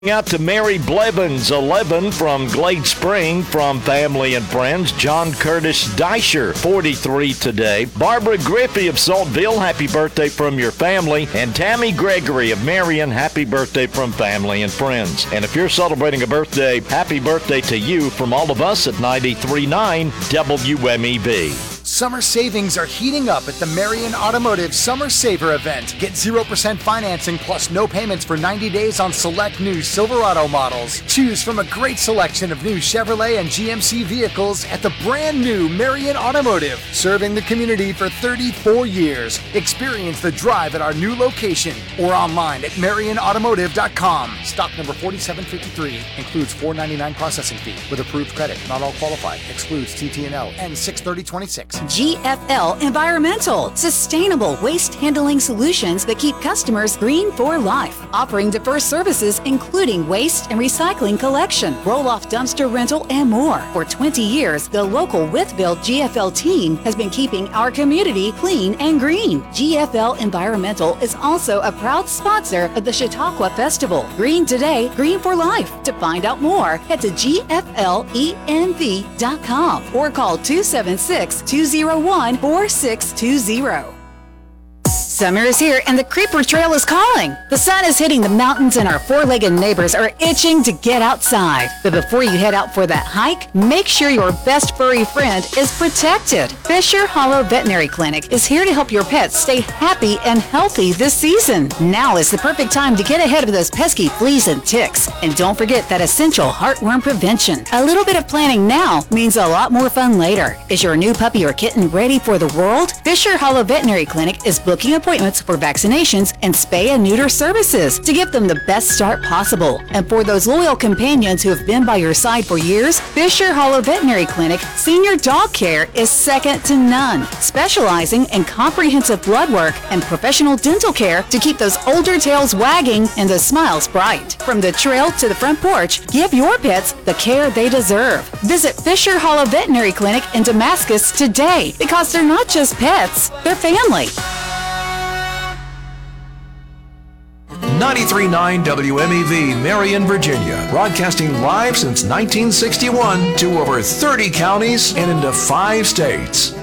Out to Mary Blevins, 11 from Glade Spring from family and friends. John Curtis Deisher, 43 today. Barbara Griffey of Saltville, happy birthday from your family. And Tammy Gregory of Marion, happy birthday from family and friends. And if you're celebrating a birthday, happy birthday to you from all of us at 93.9 WMEV. Summer savings are heating up at the Marion Automotive Summer Saver event. Get 0% financing plus no payments for 90 days on select new Silverado models. Choose from a great selection of new Chevrolet and GMC vehicles at the brand new Marion Automotive, serving the community for 34 years. Experience the drive at our new location or online at marionautomotive.com. Stock number 4753 includes $4.99 processing fee with approved credit. Not all qualified. Excludes TT&L and 6/30/26. GFL Environmental, sustainable waste handling solutions that keep customers green for life. Offering diverse services including waste and recycling collection, roll-off dumpster rental, and more. For 20 years, the local Wytheville GFL team has been keeping our community clean and green. GFL Environmental is also a proud sponsor of the Chautauqua Festival. Green today, green for life. To find out more, head to GFLENV.com or call 276-201-4620. Summer is here and the Creeper Trail is calling. The sun is hitting the mountains and our four-legged neighbors are itching to get outside. But before you head out for that hike, make sure your best furry friend is protected. Fisher Hollow Veterinary Clinic is here to help your pets stay happy and healthy this season. Now is the perfect time to get ahead of those pesky fleas and ticks. And don't forget that essential heartworm prevention. A little bit of planning now means a lot more fun later. Is your new puppy or kitten ready for the world? Fisher Hollow Veterinary Clinic is booking appointments for vaccinations and spay and neuter services to give them the best start possible. And for those loyal companions who have been by your side for years, Fisher Hollow Veterinary Clinic Senior Dog Care is second to none, specializing in comprehensive blood work and professional dental care to keep those older tails wagging and the smiles bright. From the trail to the front porch, give your pets the care they deserve. Visit Fisher Hollow Veterinary Clinic in Damascus today because they're not just pets, they're family. 93.9 WMEV, Marion, Virginia. Broadcasting live since 1961 to over 30 counties and into 5 states.